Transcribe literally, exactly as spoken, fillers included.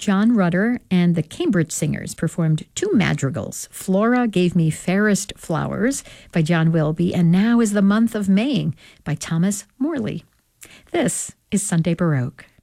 John Rutter and the Cambridge Singers performed two madrigals. Flora Gave Me Fairest Flowers by John Wilby, and Now is the Month of Maying by Thomas Morley. This is Sunday Baroque.